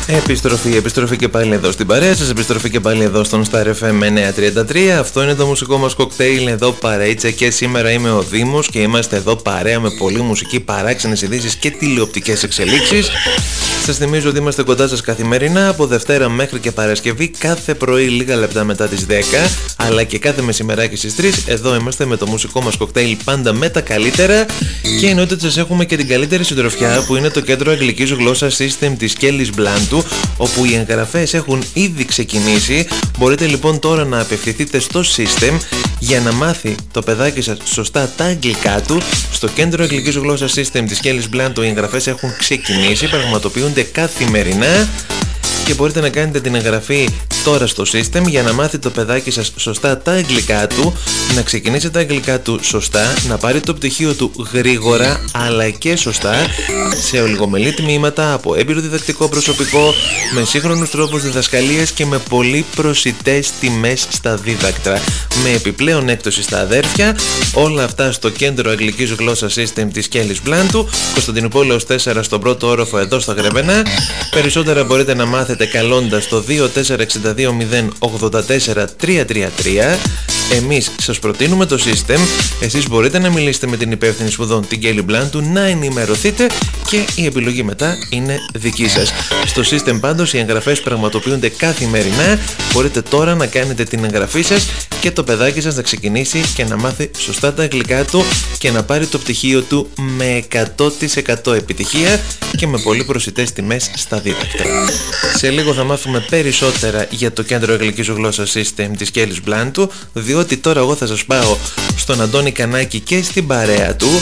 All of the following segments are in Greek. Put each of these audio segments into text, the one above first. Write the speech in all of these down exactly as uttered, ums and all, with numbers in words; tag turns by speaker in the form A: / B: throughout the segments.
A: Επιστροφή, επιστροφή και πάλι εδώ στην παρέα σας, επιστροφή και πάλι εδώ στον Star εφ εμ εννιακόσια τριάντα τρία. Αυτό είναι το μουσικό μας κοκτέιλ εδώ παρείτσα και σήμερα είμαι ο Δήμος και είμαστε εδώ παρέα με πολλή μουσική, παράξενες ειδήσεις και τηλεοπτικές εξελίξεις. Σας θυμίζω ότι είμαστε κοντά σας καθημερινά από Δευτέρα μέχρι και Παρασκευή, κάθε πρωί λίγα λεπτά μετά τις δέκα, αλλά και κάθε μεσημεράκι στις τρεις. Εδώ είμαστε με το μουσικό μας κοκτέιλ πάντα με τα καλύτερα και εννοείται ότι σας έχουμε και την καλύτερη συντροφιά που είναι το κέντρο αγγλικής γλώσσας System της Kelly's Blantu, όπου οι εγγραφές έχουν ήδη ξεκινήσει. Μπορείτε λοιπόν τώρα να απευθυνθείτε στο System για να μάθει το παιδάκι σας σωστά τα αγγλικά του. Στο κέντρο αγγλικής γλώσσας System της Kelly's Blantu οι εγγραφές έχουν ξεκινήσει, πραγματοποιούνται καθημερινά και μπορείτε να κάνετε την εγγραφή τώρα στο System για να μάθει το παιδάκι σας σωστά τα αγγλικά του, να ξεκινήσει τα αγγλικά του σωστά, να πάρει το πτυχίο του γρήγορα αλλά και σωστά, σε ολιγομελή τμήματα από έμπειρο διδακτικό προσωπικό, με σύγχρονους τρόπους διδασκαλίας και με πολύ προσιτές τιμές στα δίδακτρα, με επιπλέον έκπτωση στα αδέρφια. Όλα αυτά στο κέντρο αγγλικής γλώσσας System της Kelly's Blantu, Κωνσταντινούπολεως τέσσερα στον πρώτο όροφο εδώ στα Γρεβενά. Περισσότερα μπορείτε να μάθετε καλώντας το δύο τέσσερα έξι δύο μηδέν ογδόντα τέσσερα τρία τρία τρία. Εμείς σας προτείνουμε το System, εσείς μπορείτε να μιλήσετε με την υπεύθυνη σπουδών την Kelly Blantu, να ενημερωθείτε και η επιλογή μετά είναι δική σας. Στο System πάντως οι εγγραφές πραγματοποιούνται καθημερινά, μπορείτε τώρα να κάνετε την εγγραφή σας και το παιδάκι σας να ξεκινήσει και να μάθει σωστά τα αγγλικά του και να πάρει το πτυχίο του με εκατό τοις εκατό επιτυχία και με πολύ προσιτές τιμές στα δίδακτρα. Σε λίγο θα μάθουμε περισσότερα για το κέντρο αγγλικής γλώσσας System της Kelly's Blantu, διότι τώρα εγώ θα σας πάω στον Αντώνη Κανάκη και στην παρέα του.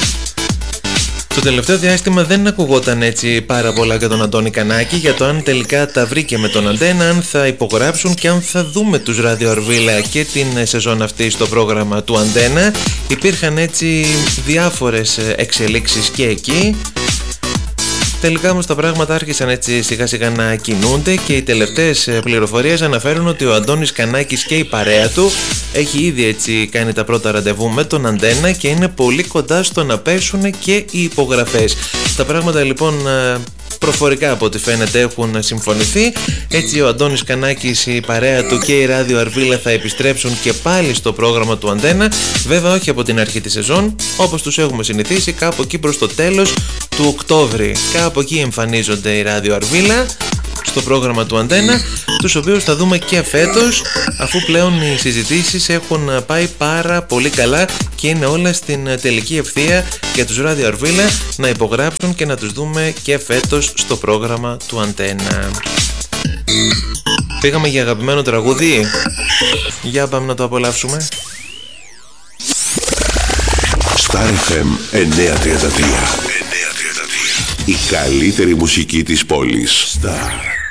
A: Το τελευταίο διάστημα δεν ακουγόταν έτσι πάρα πολλά για τον Αντώνη Κανάκη, για το αν τελικά τα βρήκε με τον Αντένα, αν θα υπογράψουν και αν θα δούμε τους Ράδιο Αρβίλα και την σεζόν αυτή στο πρόγραμμα του Αντένα. Υπήρχαν έτσι διάφορες εξελίξεις και εκεί. Τελικά όμως τα πράγματα άρχισαν έτσι σιγά σιγά να κινούνται και οι τελευταίες πληροφορίες αναφέρουν ότι ο Αντώνης Κανάκης και η παρέα του έχει ήδη έτσι κάνει τα πρώτα ραντεβού με τον Αντένα και είναι πολύ κοντά στο να πέσουν και οι υπογραφές. Τα πράγματα λοιπόν προφορικά από ό,τι φαίνεται έχουν συμφωνηθεί. Έτσι ο Αντώνης Κανάκης, η παρέα του και η Ράδιο Αρβίλα θα επιστρέψουν και πάλι στο πρόγραμμα του Αντένα. Βέβαια όχι από την αρχή της σεζόν, όπως τους έχουμε συνηθίσει, κάπου εκεί προς το τέλος του Οκτώβρη. Κάπου εκεί εμφανίζονται η Ράδιο Αρβίλα στο πρόγραμμα του Αντένα, τους οποίους θα δούμε και φέτος, αφού πλέον οι συζητήσεις έχουν πάει πάρα πολύ καλά και είναι όλα στην τελική ευθεία για τους Ράδιο Αρβίλα να υπογράψουν και να τους δούμε και φέτος στο πρόγραμμα του Αντένα. Πήγαμε για αγαπημένο τραγούδι. Για πάμε να το απολαύσουμε.
B: Star εφ εμ εννιακόσια τριάντα τρία. Η καλύτερη μουσική της πόλης. Star.